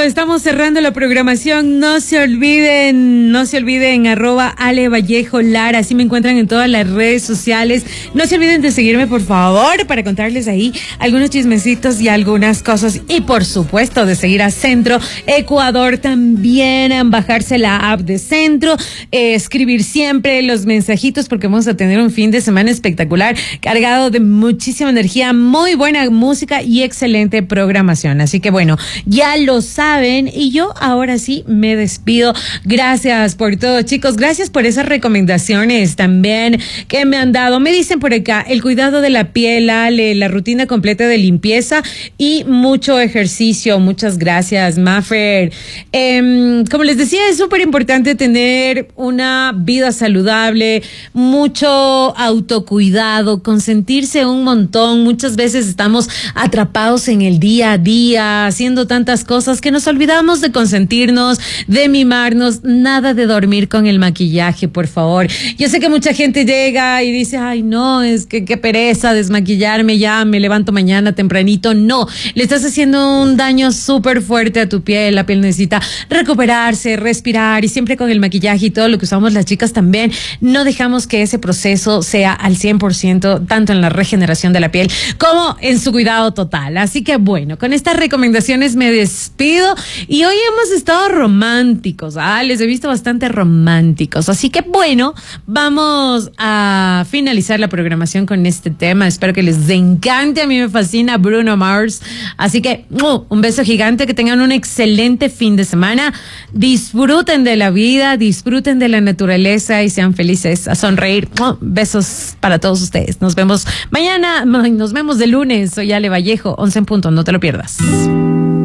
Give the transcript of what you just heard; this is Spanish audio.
estamos cerrando la programación. No se olviden, @AleVallejoLara. Así me encuentran en todas las redes sociales. No se olviden de seguirme, por favor, para contarles ahí algunos chismecitos y algunas cosas. Y por supuesto, de seguir a Centro Ecuador también, bajarse la app de Centro, escribir siempre los mensajitos, porque vamos a tener un fin de semana espectacular, cargado de muchísima energía, muy buena música y excelente programación. Así que bueno, ya lo saben, y yo ahora sí me despido. Gracias por todo, chicos. Gracias por esas recomendaciones también que me han dado. Me dicen por acá, el cuidado de la piel, Ale, la rutina completa de limpieza y mucho ejercicio. Muchas gracias, Maffer. Como les decía, es súper importante tener una vida saludable, mucho autocuidado, consentirse un montón. Muchas veces estamos atrapados en el día a día, haciendo tantas cosas que nos olvidamos de consentirnos, de mimarnos. Nada de dormir con el maquillaje, por favor. Yo sé que mucha gente llega y dice, ay no, es que qué pereza desmaquillarme, ya me levanto mañana tempranito. No, le estás haciendo un daño súper fuerte a tu piel. La piel necesita recuperarse, respirar, y siempre con el maquillaje y todo lo que usamos las chicas también, no dejamos que ese proceso sea al 100%, tanto en la regeneración de la piel como en su cuidado total. Así que bueno, con estas recomendaciones me despido, y hoy hemos estado románticos, les he visto bastante románticos, así que bueno, vamos a finalizar la programación con este tema. Espero que les encante, a mí me fascina Bruno Mars, así que un beso gigante, que tengan un excelente fin de semana, disfruten de la vida, disfruten de la naturaleza y sean felices, a sonreír. Besos para todos ustedes, nos vemos mañana, nos vemos de lunes. Soy Ale Vallejo, 11 en punto, no te lo pierdas.